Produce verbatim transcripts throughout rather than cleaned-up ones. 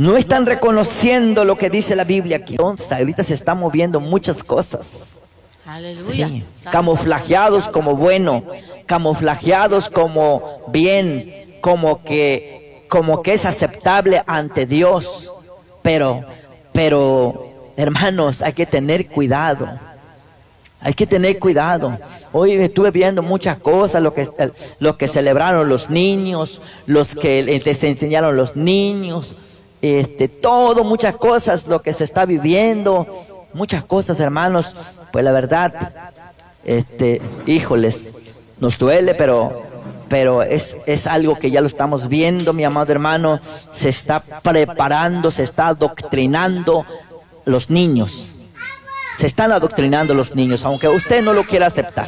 No están reconociendo lo que dice la Biblia aquí. Entonces, ahorita se están moviendo muchas cosas. Aleluya. Sí, camuflajeados como bueno, camuflajeados como bien, como que, como que es aceptable ante Dios. Pero, pero, hermanos, hay que tener cuidado. Hay que tener cuidado. Hoy estuve viendo muchas cosas, lo que, lo que celebraron los niños, los que les enseñaron los niños, este, todo, muchas cosas, lo que se está viviendo, muchas cosas, hermanos. Pues la verdad, este, híjoles, nos duele, pero, pero es, es algo que ya lo estamos viendo, mi amado hermano. Se está preparando, se está adoctrinando los niños. Se están adoctrinando los niños, aunque usted no lo quiera aceptar.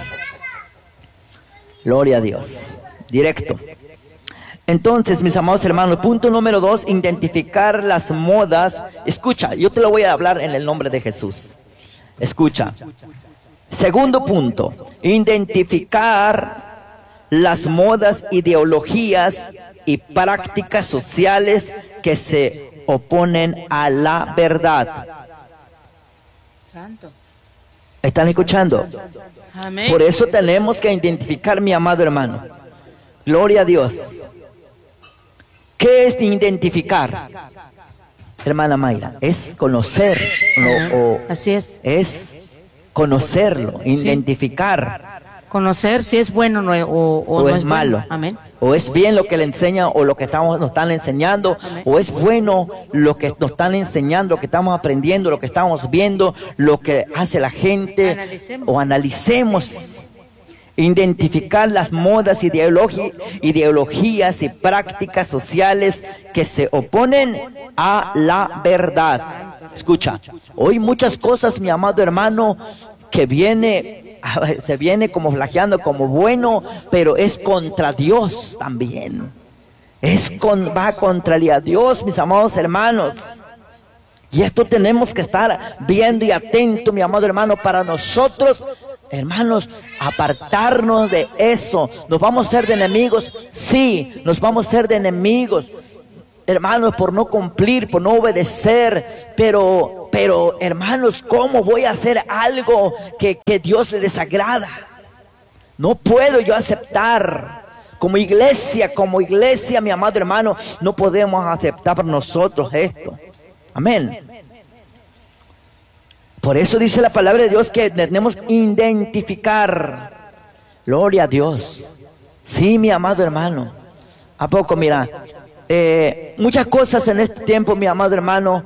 Gloria a Dios. Directo. Entonces, mis amados hermanos, punto número dos, identificar las modas. Escucha, yo te lo voy a hablar en el nombre de Jesús. Escucha. Segundo punto, identificar las modas, ideologías y prácticas sociales que se oponen a la verdad. Santo. ¿Están escuchando? Amén. Por eso tenemos que identificar, mi amado hermano. Gloria a Dios. ¿Qué es identificar? Hermana Mayra, es conocer. O, o Así es. Es conocerlo, identificar. Conocer si es bueno o, o, O, no es, es malo. bueno. Amén. O es bien lo que le enseñan o lo que estamos, nos están enseñando. Amén. O es bueno lo que nos están enseñando, lo que estamos aprendiendo, lo que estamos viendo, lo que hace la gente. Analicemos. O analicemos. Identificar las modas, ideologi ideologías y prácticas sociales que se oponen a la verdad. Escucha, hoy muchas cosas, mi amado hermano, que viene, se viene como flageando como bueno, pero es contra Dios también. Es con, va contra a Dios, mis amados hermanos. Y esto tenemos que estar viendo y atento, mi amado hermano, para nosotros, hermanos, apartarnos de eso. ¿Nos vamos a ser de enemigos? Sí, nos vamos a ser de enemigos, hermanos, por no cumplir, por no obedecer. Pero, pero, hermanos, ¿cómo voy a hacer algo que, que Dios le desagrada? No puedo yo aceptar. Como iglesia, como iglesia, mi amado hermano, no podemos aceptar por nosotros esto. Amén. Por eso dice la palabra de Dios que tenemos que identificar. Gloria a Dios. Sí, mi amado hermano. ¿A poco? Mira, eh, muchas cosas en este tiempo, mi amado hermano,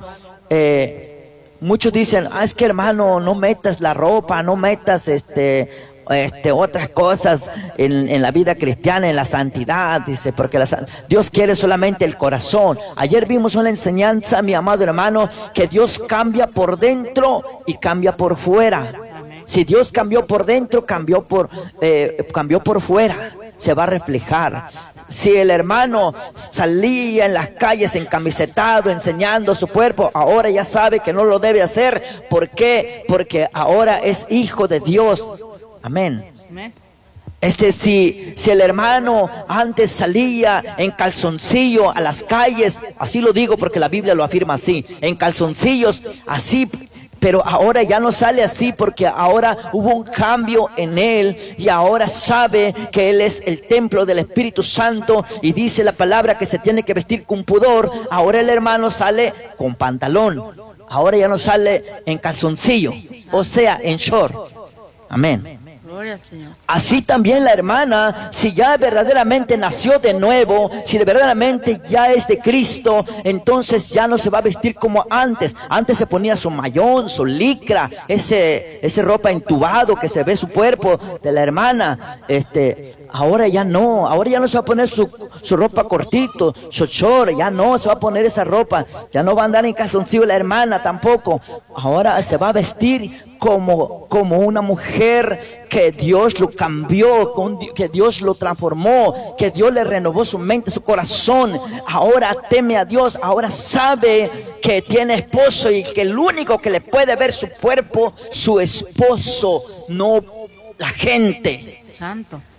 eh, muchos dicen, ah, es que hermano, no metas la ropa, no metas este... Este, otras cosas en, en la vida cristiana, en la santidad, dice, porque la, Dios quiere solamente el corazón. Ayer vimos una enseñanza, mi amado hermano, que Dios cambia por dentro y cambia por fuera. Si Dios cambió por dentro, cambió por, eh, cambió por fuera, se va a reflejar. Si el hermano salía en las calles encamisetado, enseñando su cuerpo, ahora ya sabe que no lo debe hacer. ¿Por qué? Porque ahora es hijo de Dios. Amén. Amén. Este, si, si el hermano antes salía en calzoncillo a las calles, así lo digo porque la Biblia lo afirma así, en calzoncillos, así, pero ahora ya no sale así porque ahora hubo un cambio en él y ahora sabe que él es el templo del Espíritu Santo y dice la palabra que se tiene que vestir con pudor. Ahora el hermano sale con pantalón, ahora ya no sale en calzoncillo, o sea, en short. Amén. Gloria al Señor. Así también la hermana, si ya verdaderamente nació de nuevo, si de verdaderamente ya es de Cristo, entonces ya no se va a vestir como antes. Antes se ponía su mayón, su licra, ese, ese ropa entubado que se ve su cuerpo de la hermana. Este, ahora ya no, ahora ya no se va a poner su, su ropa cortito, su short, ya no se va a poner esa ropa, ya no va a andar en calzoncillo la hermana tampoco. Ahora se va a vestir como, como una mujer que Dios lo cambió, que Dios lo transformó, que Dios le renovó su mente, su corazón. Ahora teme a Dios, ahora sabe que tiene esposo y que el único que le puede ver su cuerpo, su esposo, no la gente. Santo.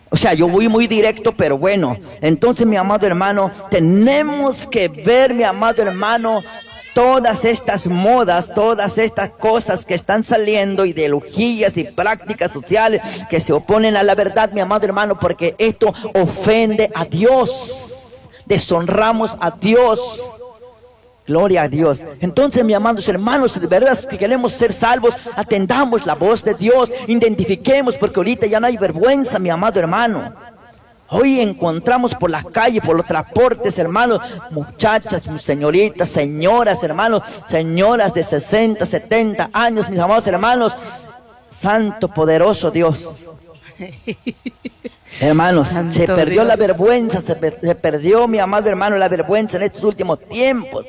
O sea, yo voy muy directo, pero bueno. Entonces, mi amado hermano, tenemos que ver, mi amado hermano, todas estas modas, todas estas cosas que están saliendo, ideologías y prácticas sociales que se oponen a la verdad, mi amado hermano, porque esto ofende a Dios. Deshonramos a Dios. Gloria a Dios. Entonces, mis amados hermanos, de verdad que queremos ser salvos, atendamos la voz de Dios, identifiquemos, porque ahorita ya no hay vergüenza, mi amado hermano. Hoy encontramos por las calles, por los transportes, hermanos, muchachas, señoritas, señoras, hermanos, señoras de sesenta, setenta años, mis amados hermanos. Santo, poderoso Dios. Hermanos, Santo se perdió Dios. la vergüenza, se, per se perdió, mi amado hermano, la vergüenza en estos últimos tiempos.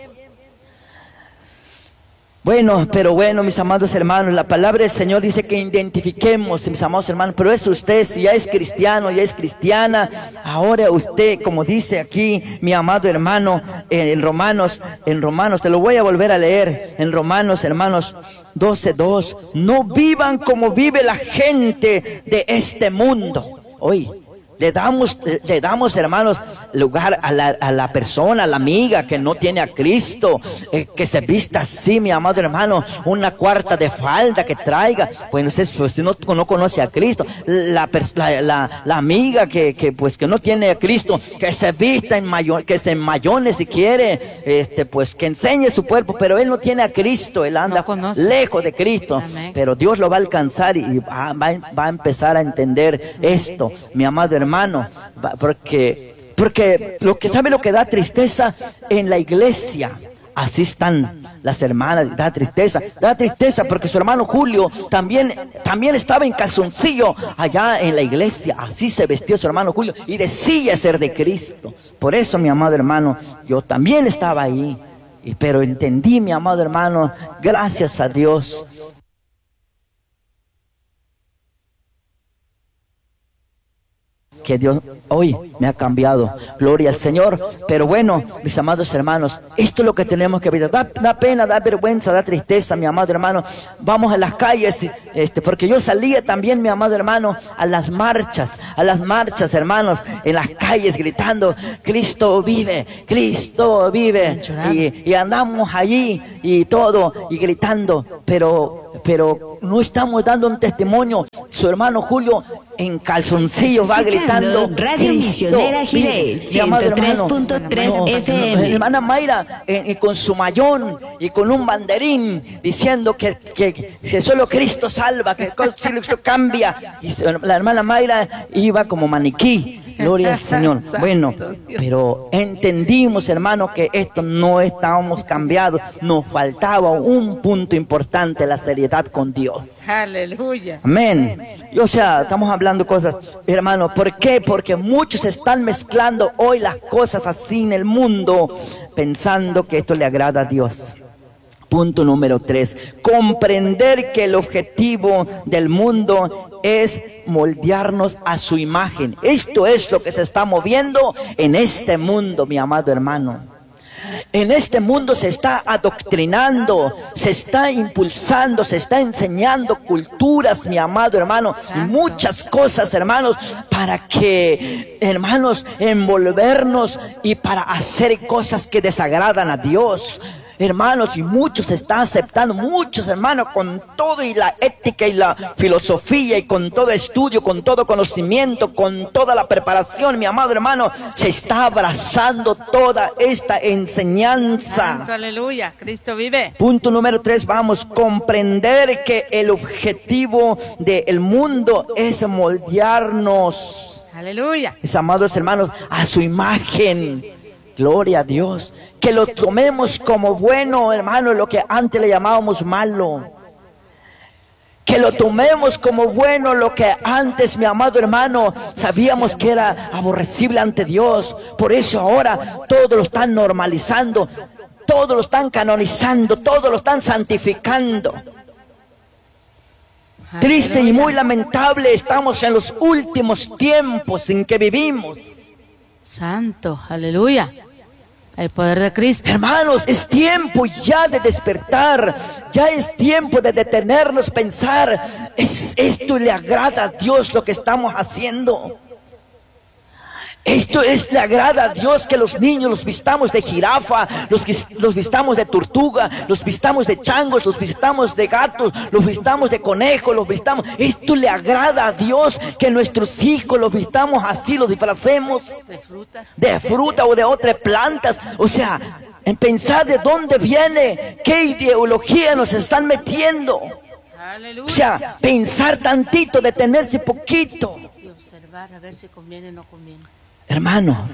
Bueno, pero bueno, mis amados hermanos, la palabra del Señor dice que identifiquemos, mis amados hermanos, pero es usted, si ya es cristiano, ya es cristiana, ahora usted, como dice aquí, mi amado hermano, en Romanos, en Romanos, te lo voy a volver a leer, en Romanos, hermanos, doce dos, no vivan como vive la gente de este mundo. Hoy le damos, le damos, hermanos, lugar a la, a la persona, a la amiga que no tiene a Cristo, eh, que se vista así, mi amado hermano, una cuarta de falda que traiga. Bueno, pues, pues no, no conoce a Cristo. La, la, la, la amiga que, que, pues, que no tiene a Cristo, que se vista en mayo, que se enmayone si quiere, este, pues que enseñe su cuerpo, pero él no tiene a Cristo, él anda No lejos de Cristo. Amén. Pero Dios lo va a alcanzar y va, va, va a empezar a entender esto, mi amado hermano. Hermano, porque, porque lo que sabe lo que da tristeza en la iglesia, así están las hermanas, da tristeza, da tristeza porque su hermano Julio también, también estaba en calzoncillo allá en la iglesia, así se vestía su hermano Julio y decía ser de Cristo. Por eso, mi amado hermano, yo también estaba ahí, pero entendí, mi amado hermano, gracias a Dios. Que Dios hoy me ha cambiado, gloria al Señor. Pero bueno, mis amados hermanos, esto es lo que tenemos que ver. Da, da pena, da vergüenza, da tristeza, mi amado hermano. Vamos a las calles, este, porque yo salía también, mi amado hermano, a las marchas, a las marchas, hermanos, en las calles gritando, Cristo vive, Cristo vive, y, y andamos allí y todo, y gritando, pero, pero no estamos dando un testimonio. Su hermano Julio en calzoncillos va gritando, Radio Misionera Jirés, ciento tres punto tres F M. Hermana Mayra eh, eh, con su mayón y con un banderín diciendo que, que, que solo Cristo salva, que Cristo cambia. Y su, la hermana Mayra iba como maniquí. Gloria al Señor. Bueno, pero entendimos, hermano, que esto no estábamos cambiados. Nos faltaba un punto importante, la seriedad con Dios. Aleluya. Amén. Y, o sea, estamos hablando cosas, hermano. ¿Por qué? Porque muchos están mezclando hoy las cosas así en el mundo, pensando que esto le agrada a Dios. Punto número tres, comprender que el objetivo del mundo es moldearnos a su imagen. Esto es lo que se está moviendo en este mundo, mi amado hermano. En este mundo se está adoctrinando, se está impulsando, se está enseñando culturas, mi amado hermano, y muchas cosas, hermanos, para que, hermanos, envolvernos y para hacer cosas que desagradan a Dios. Hermanos, y muchos se están aceptando, muchos hermanos, con todo y la ética y la filosofía y con todo estudio, con todo conocimiento, con toda la preparación, mi amado hermano, se está abrazando toda esta enseñanza. Santo, aleluya, Cristo vive. Punto número tres, vamos, comprender que el objetivo del mundo es moldearnos, Aleluya. mis amados hermanos, a su imagen. Gloria a Dios. Que lo tomemos como bueno, hermano, lo que antes le llamábamos malo. Que lo tomemos como bueno, lo que antes, mi amado hermano, sabíamos que era aborrecible ante Dios. Por eso ahora todo lo están normalizando, todo lo están canonizando, todo lo están santificando. Triste y muy lamentable, estamos en los últimos tiempos en que vivimos. Santo, aleluya. El poder de Cristo. Hermanos, es tiempo ya de despertar, ya es tiempo de detenernos, pensar, ¿es esto le agrada a Dios lo que estamos haciendo? Esto es, le agrada a Dios que los niños los vistamos de jirafa, los, los vistamos de tortuga, los vistamos de changos, los vistamos de gatos, los vistamos de conejos, los vistamos. Esto le agrada a Dios que nuestros hijos los vistamos así, los disfracemos De frutas. de fruta o de otras plantas. O sea, en pensar de dónde viene, qué ideología nos están metiendo. Aleluya. O sea, pensar tantito, detenerse poquito. Y observar a ver si conviene o no conviene. Hermanos,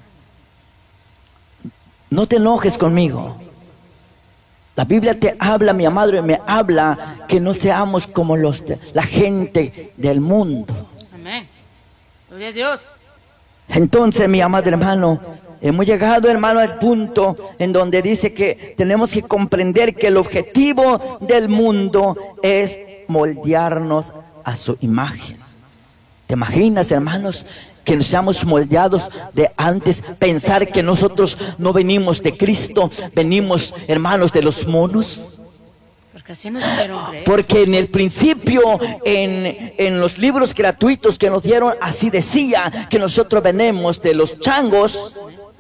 no te enojes conmigo. La Biblia te habla, mi amado, y me habla que no seamos como los de, la gente del mundo. Amén. Gloria a Dios. Entonces, mi amado hermano, hemos llegado, hermano, al punto en donde dice que tenemos que comprender que el objetivo del mundo es moldearnos a su imagen. ¿Te imaginas, hermanos, que nos seamos moldeados de antes? Pensar que nosotros no venimos de Cristo, venimos, hermanos, de los monos. Porque así nos hicieron creer. Porque en el principio, en, en los libros gratuitos que nos dieron, así decía que nosotros venimos de los changos.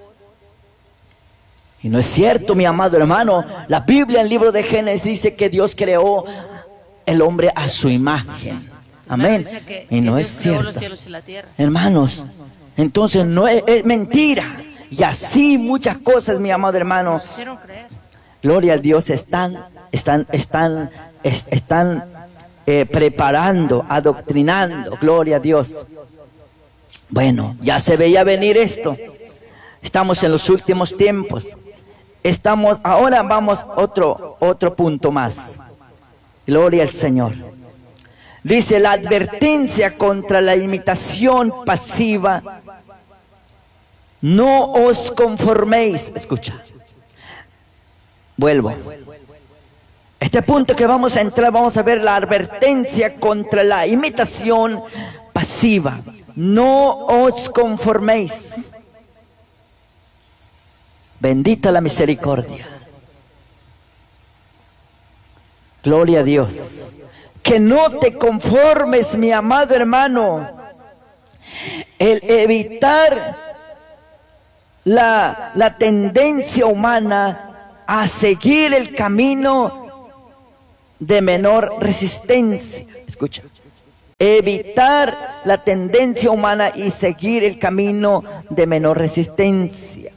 Y no es cierto, mi amado hermano. La Biblia en el libro de Génesis dice que Dios creó el hombre a su imagen. Amén. Dice que, y no que es Dios creó cierto. los cielos y la tierra. Hermanos, entonces no es, es mentira. Y así muchas cosas, mi amado hermano. Nos hicieron creer. Gloria a Dios, están, están, están, es- están eh, preparando, adoctrinando. Gloria a Dios. Bueno, ya se veía venir esto. Estamos en los últimos tiempos. Estamos, ahora vamos otro, otro punto más. Gloria al Señor. Dice la advertencia contra la imitación pasiva. No os conforméis. Escucha. Vuelvo. Este punto que vamos a entrar, vamos a ver la advertencia contra la imitación pasiva. No os conforméis. Bendita la misericordia. Gloria a Dios. Que no te conformes, mi amado hermano. El evitar la, la tendencia humana a seguir el camino de menor resistencia. Escucha. Evitar la tendencia humana y seguir el camino de menor resistencia.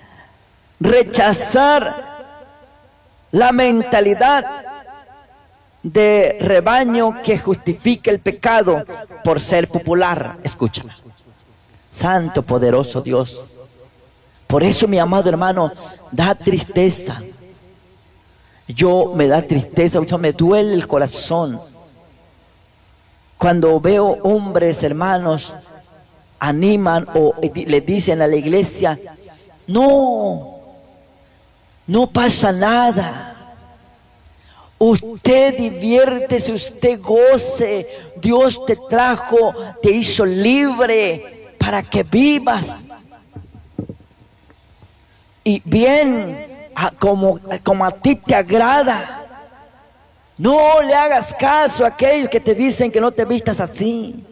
Rechazar la mentalidad de rebaño que justifica el pecado por ser popular. Escucha. Santo, poderoso Dios. Por eso, mi amado hermano, da tristeza. Yo me da tristeza, yo me duele el corazón cuando veo hombres, hermanos, animan o le dicen a la iglesia: no, no pasa nada. Usted diviértese, usted goce. Dios te trajo, te hizo libre para que vivas. Y bien, a, como, como a ti te agrada. No le hagas caso a aquellos que te dicen que no te vistas así.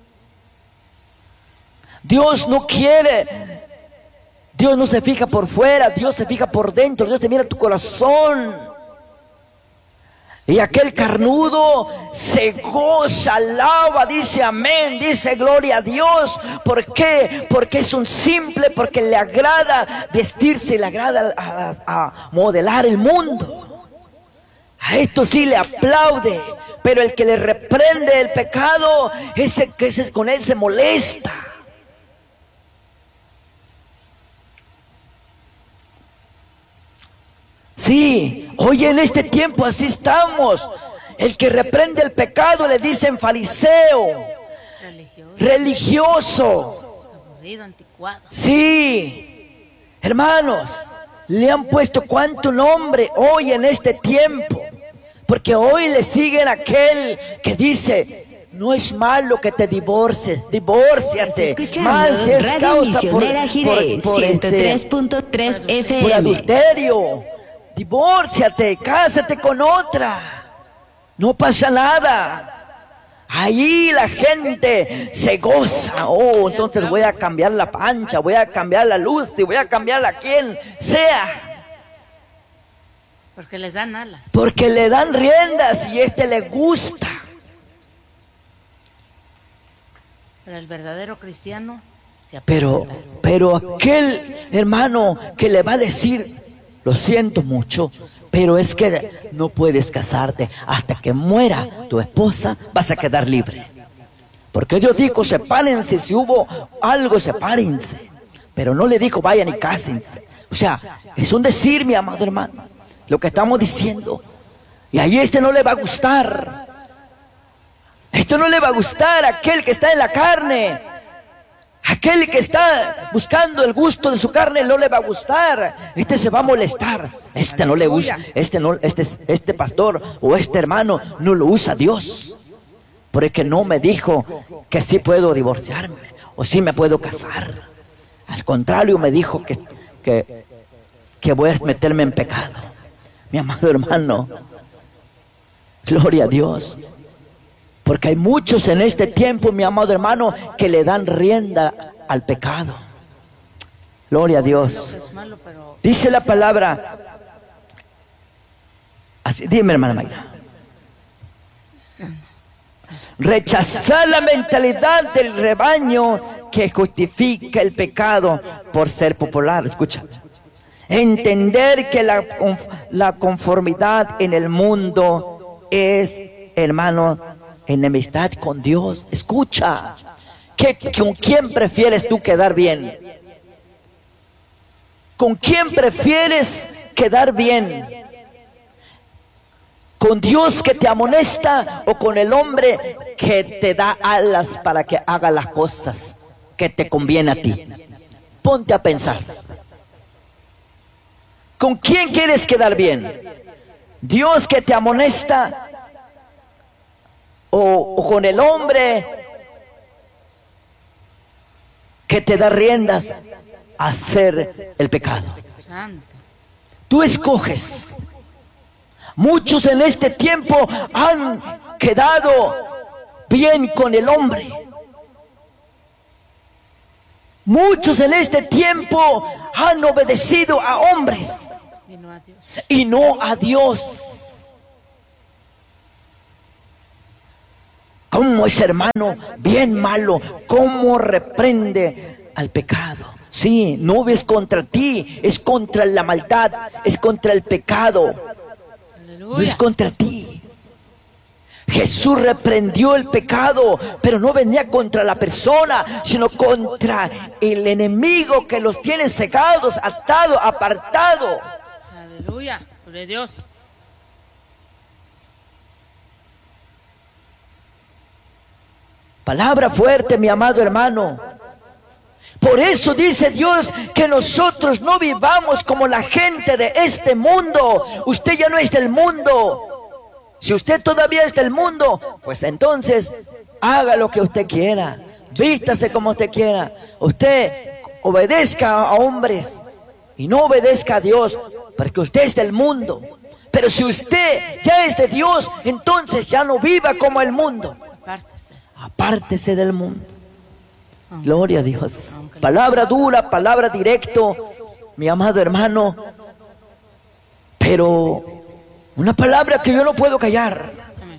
Dios no quiere. Dios no se fija por fuera, Dios se fija por dentro. Dios te mira tu corazón. Y aquel carnudo se goza, alaba, dice amén, dice gloria a Dios. ¿Por qué? Porque es un simple, porque le agrada vestirse, le agrada a, a modelar el mundo. A esto sí le aplaude, pero el que le reprende el pecado, ese que ese con él se molesta. Sí, hoy en este tiempo así estamos. El que reprende el pecado le dicen fariseo, Religioso. religioso. Aburrido, anticuado. Sí, hermanos, le han puesto cuánto nombre hoy en este tiempo. Porque hoy le siguen aquel que dice: no es malo que te divorcies, divórciate. Más si es Radio causa por, Misionera Jirés, por, por, ciento tres este, punto tres F por M. adulterio. Divórciate, cásate con otra. No pasa nada. Ahí la gente se goza. Oh, entonces voy a cambiar la pancha, voy a cambiar la luz y voy a cambiar a quien sea. Porque les dan alas. Porque le dan riendas y este le gusta. Pero el verdadero cristiano se aparta. Pero, pero aquel hermano que le va a decir, lo siento mucho, pero es que no puedes casarte hasta que muera tu esposa, vas a quedar libre. Porque Dios dijo, sepárense, si hubo algo, sepárense. Pero no le dijo, vayan y cásense. O sea, es un decir, mi amado hermano, lo que estamos diciendo. Y ahí este no le va a gustar. Esto no le va a gustar a aquel que está en la carne. Aquel que está buscando el gusto de su carne no le va a gustar. Este se va a molestar. Este no le gusta. Este no, este, este pastor o este hermano no lo usa Dios. Porque no me dijo que sí puedo divorciarme o sí me puedo casar. Al contrario, me dijo que, que, que voy a meterme en pecado. Mi amado hermano, gloria a Dios. Porque hay muchos en este tiempo, mi amado hermano, que le dan rienda al pecado. Gloria a Dios. Dice la palabra. Así, dime, hermana Mayra. Rechazar la mentalidad del rebaño que justifica el pecado por ser popular. Escucha. Entender que la, la conformidad en el mundo es, hermano, enemistad con Dios. Escucha, ¿qué, ¿con quién prefieres tú quedar bien? ¿Con quién prefieres quedar bien? ¿Con Dios que te amonesta o con el hombre que te da alas para que haga las cosas que te conviene a ti? Ponte a pensar. ¿Con quién quieres quedar bien? ¿Dios que te amonesta o, o con el hombre que te da riendas a hacer el pecado? Santo. Tú escoges. Muchos en este tiempo han quedado bien con el hombre. Muchos en este tiempo han obedecido a hombres Y no a Dios. y no a Dios. ¿Cómo es, hermano? Bien malo. ¿Cómo reprende al pecado? Sí, no es contra ti, es contra la maldad, es contra el pecado. Aleluya. No es contra ti. Jesús reprendió el pecado, pero no venía contra la persona, sino contra el enemigo que los tiene cegados, atados, apartados. Aleluya. Gloria a Dios. Palabra fuerte, mi amado hermano. Por eso dice Dios que nosotros no vivamos como la gente de este mundo. Usted ya no es del mundo. Si usted todavía es del mundo, pues entonces haga lo que usted quiera. Vístase como usted quiera. Usted obedezca a hombres y no obedezca a Dios, porque usted es del mundo. Pero si usted ya es de Dios, entonces ya no viva como el mundo. Apártese. Apártese del mundo. Gloria a Dios. Palabra dura, palabra directo, mi amado hermano. Pero una palabra que yo no puedo callar. Amén.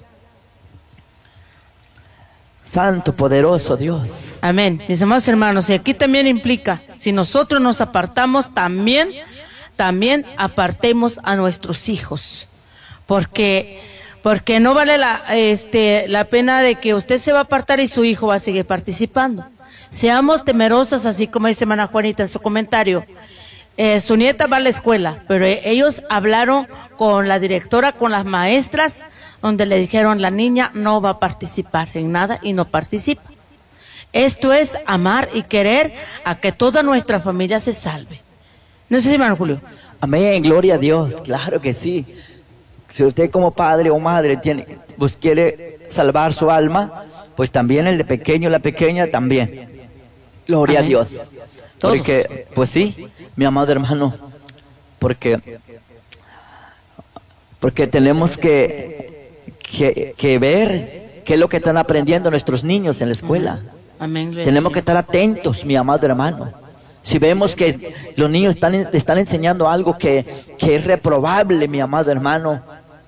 Santo, poderoso Dios. Amén. Mis amados hermanos, y aquí también implica, si nosotros nos apartamos, también, también apartemos a nuestros hijos. Porque, porque no vale la, este, la pena de que usted se va a apartar y su hijo va a seguir participando. Seamos temerosas, así como dice hermana Juanita en su comentario. Eh, su nieta va a la escuela, pero eh, ellos hablaron con la directora, con las maestras, donde le dijeron la niña no va a participar en nada y no participa. Esto es amar y querer a que toda nuestra familia se salve. No sé si hermano Julio. Amén, gloria a Dios, claro que sí. Si usted como padre o madre tiene, pues quiere salvar su alma, pues también el de pequeño, la pequeña también. Gloria Amén. a Dios. Todos. Porque, pues sí, mi amado hermano, porque, porque tenemos que, que, que ver qué es lo que están aprendiendo nuestros niños en la escuela. Amén. Tenemos que estar atentos, mi amado hermano. Si vemos que los niños están, están enseñando algo que, que es reprobable, mi amado hermano,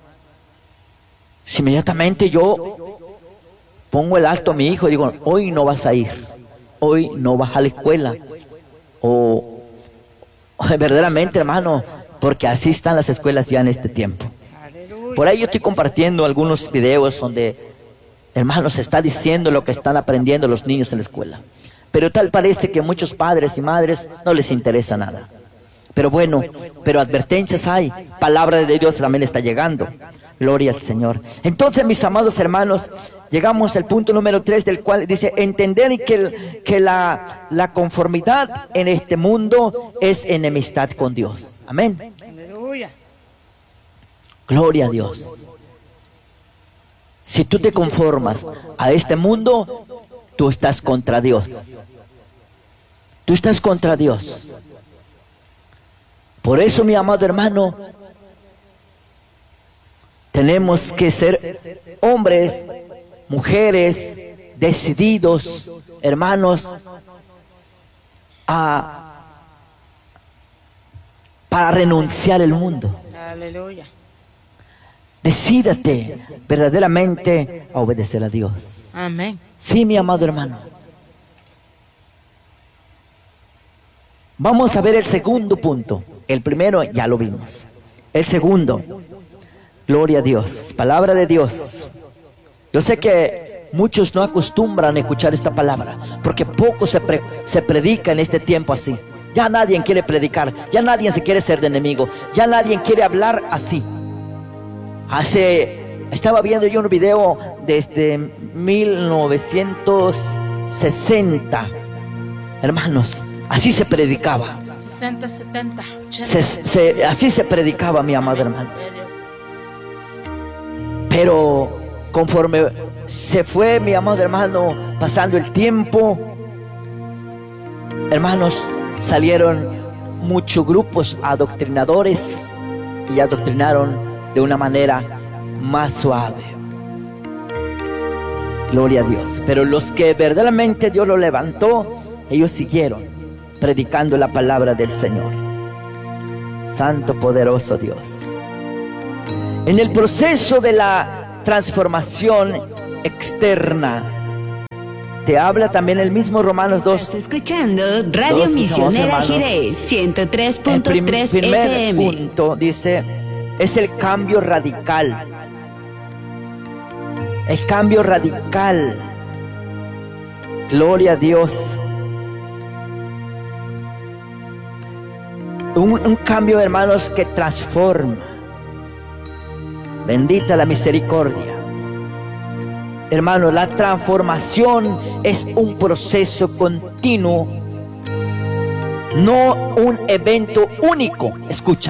si inmediatamente yo pongo el alto a mi hijo y digo, hoy no vas a ir, hoy no vas a la escuela, o, o verdaderamente, hermano, porque así están las escuelas ya en este tiempo. Por ahí yo estoy compartiendo algunos videos donde, hermanos, se está diciendo lo que están aprendiendo los niños en la escuela. Pero tal parece que a muchos padres y madres no les interesa nada. Pero bueno, pero advertencias hay, palabra de Dios también está llegando. Gloria al Señor. Entonces, mis amados hermanos, llegamos al punto número tres, del cual dice, entender que, el, que la, la conformidad en este mundo es enemistad con Dios. Amén. Aleluya. Gloria a Dios. Si tú te conformas a este mundo, tú estás contra Dios. Tú estás contra Dios. Por eso, mi amado hermano, tenemos que ser hombres, mujeres, decididos, hermanos, a, para renunciar al mundo. Aleluya. Decídate verdaderamente a obedecer a Dios. Amén. Sí, mi amado hermano. Vamos a ver el segundo punto. El primero ya lo vimos. El segundo, gloria a Dios, palabra de Dios. Yo sé que muchos no acostumbran a escuchar esta palabra, porque poco se, pre, se predica en este tiempo así. Ya nadie quiere predicar, ya nadie se quiere ser de enemigo, ya nadie quiere hablar así. Hace, estaba viendo yo un video desde mil novecientos sesenta, hermanos, así se predicaba. sesenta, setenta, ochenta. Se, se, así se predicaba, mi amado hermano. Pero conforme se fue, mi amado hermano, pasando el tiempo, hermanos, salieron muchos grupos adoctrinadores y adoctrinaron de una manera más suave. Gloria a Dios. Pero los que verdaderamente Dios los levantó, ellos siguieron predicando la palabra del Señor. Santo, poderoso Dios. En el proceso de la transformación externa, te habla también el mismo Romanos dos. Estás escuchando Radio dos, Misionera Jiré, ciento tres punto tres F M. El primer punto dice, es el cambio radical. El cambio radical. Gloria a Dios. Un, un cambio, hermanos, que transforma. Bendita la misericordia. Hermano, la transformación es un proceso continuo, no un evento único. Escucha.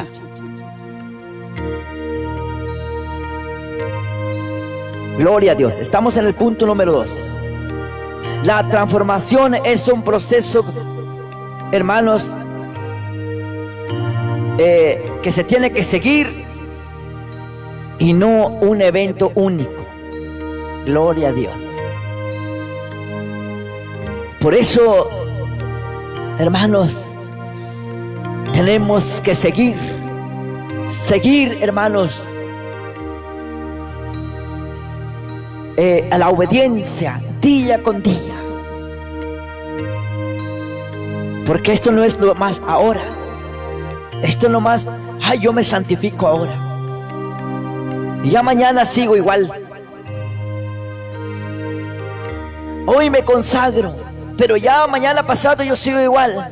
Gloria a Dios. Estamos en el punto número dos. La transformación es un proceso, hermanos, eh, que se tiene que seguir y no un evento único. Gloria a Dios. Por eso, hermanos, tenemos que seguir, seguir, hermanos, eh, a la obediencia día con día. Porque esto no es lo más ahora. Esto no más, ay, yo me santifico ahora. Y ya mañana sigo igual. Hoy me consagro, pero ya mañana pasado yo sigo igual.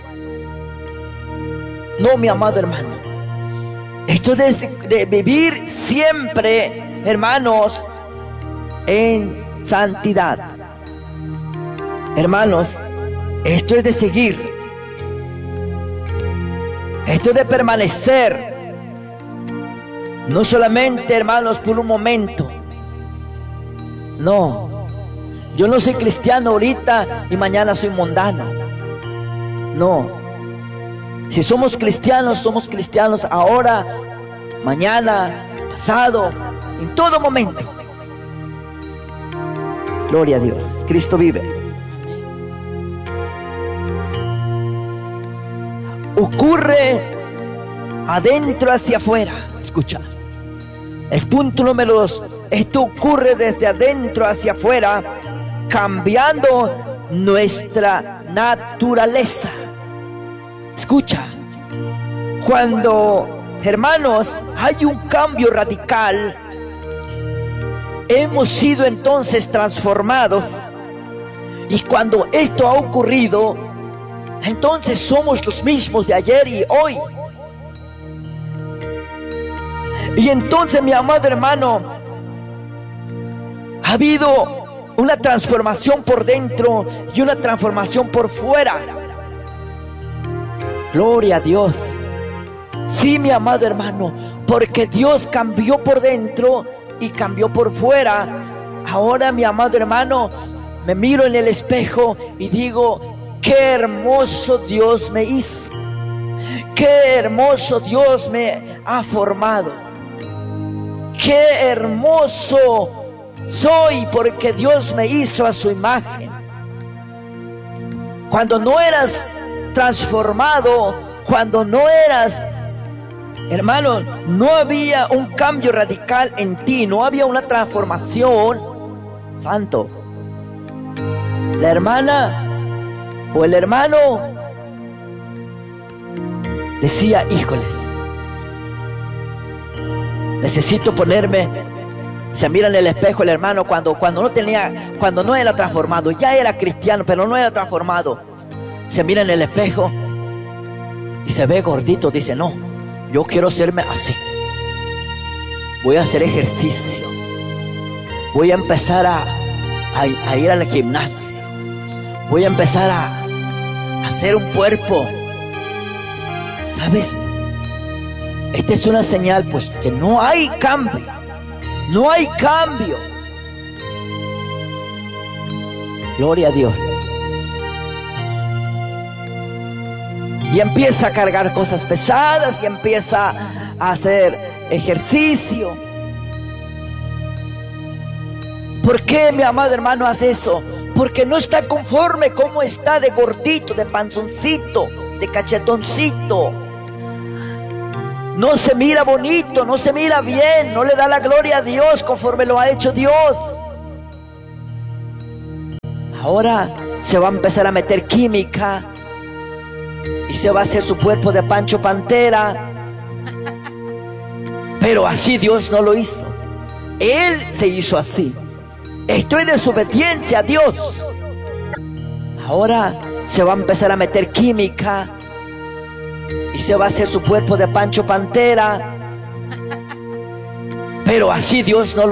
No, mi amado hermano. Esto es de, de vivir siempre, hermanos, en santidad. Hermanos, esto es de seguir. Esto es de permanecer. No solamente, hermanos, por un momento. No. Yo no soy cristiano ahorita y mañana soy mundano. No. Si somos cristianos, somos cristianos ahora, mañana, pasado, en todo momento. Gloria a Dios. Cristo vive. Ocurre adentro hacia afuera. Escucha. El punto número dos. Esto ocurre desde adentro hacia afuera, cambiando nuestra naturaleza. Escucha. Cuando, hermanos, hay un cambio radical, hemos sido entonces transformados. Y cuando esto ha ocurrido, entonces somos los mismos de ayer y hoy. Y entonces, mi amado hermano, ha habido una transformación por dentro y una transformación por fuera. Gloria a Dios. Sí, mi amado hermano, porque Dios cambió por dentro y cambió por fuera. Ahora, mi amado hermano, me miro en el espejo y digo, qué hermoso Dios me hizo. Qué hermoso Dios me ha formado. Qué hermoso soy porque Dios me hizo a su imagen. Cuando no eras transformado, cuando no eras, hermano, no había un cambio radical en ti, no había una transformación. Santo, la hermana o el hermano decía, híjoles, necesito ponerme. Se mira en el espejo el hermano cuando, cuando no tenía, cuando no era transformado, ya era cristiano, pero no era transformado. Se mira en el espejo y se ve gordito, dice, no, yo quiero hacerme así. Voy a hacer ejercicio. Voy a empezar a, a, a ir al gimnasio. Voy a empezar a, a hacer un cuerpo. ¿Sabes? Esta es una señal, pues, que no hay cambio. No hay cambio. Gloria a Dios. Y empieza a cargar cosas pesadas y empieza a hacer ejercicio. ¿Por qué, mi amado hermano, hace eso? Porque no está conforme como está de gordito, de panzoncito, de cachetoncito. No se mira bonito, no se mira bien, no le da la gloria a Dios conforme lo ha hecho Dios. Ahora se va a empezar a meter química y se va a hacer su cuerpo de Pancho Pantera. Pero así Dios no lo hizo. Él se hizo así. Esto es desobediencia a Dios. Ahora se va a empezar a meter química y se va a hacer su cuerpo de Pancho Pantera. Pero así Dios no lo